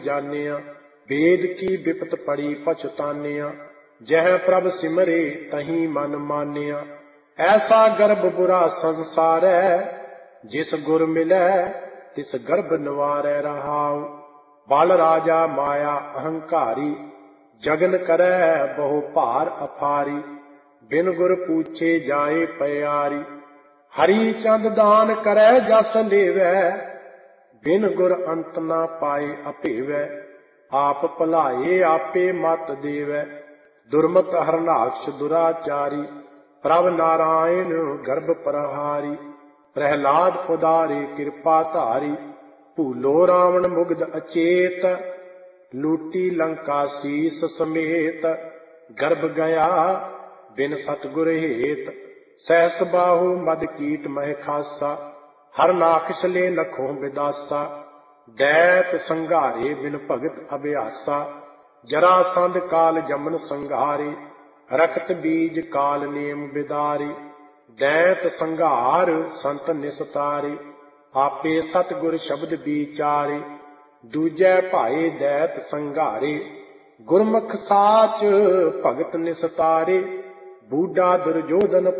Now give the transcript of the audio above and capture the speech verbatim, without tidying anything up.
जानिया। वेद की बिपत पड़ी पछतानिया, जह प्रभ सिमरे तहीं मन मानिया। ऐसा गर्भ बुरा संसार है, जिस गुर मिलै तिस गर्भ निवारै रहाउ। बल राजा माया अहंकारी, जगन करै बहु भार अफारी। बिन गुर पूछे जाए प्यारी, हरि चंद दान करै जस लेवै। बिन गुर अंत न पाए अपेवै, आप भलाए आपे मत देवै। दुर्मत हरनाक्ष दुराचारी, प्रभ नारायण गर्भ प्रहारी। प्रहलाद उदारे कृपा धारी, भूलो रावण मुग्ध अचेत। लूटी लंका शीस समेत, गर्भ गया बिन सतगुर हेत। सहस बाहु मद कीट मह खासा, हरनाक्ष ले लखों बिदासा। दैत संघारे बिन भगत अभ्यासा, जरासंध काल जमन संघारे। रखत बीज काल नेम बिदारे, दैत संघार संत निस्तारे। आपे सतगुर शब्द विचारे, दूजै भाए दैत संघारे। गुरमुख साच भगत निस्तारे, बूढ़ा दुर्योधन